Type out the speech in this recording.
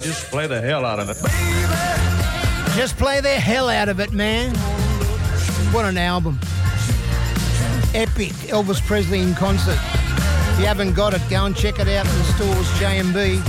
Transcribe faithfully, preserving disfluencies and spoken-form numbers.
Just play the hell out of it. Just play the hell out of it, man. What an album. Epic. Elvis Presley in concert. If you haven't got it, go and check it out in the stores, J M B.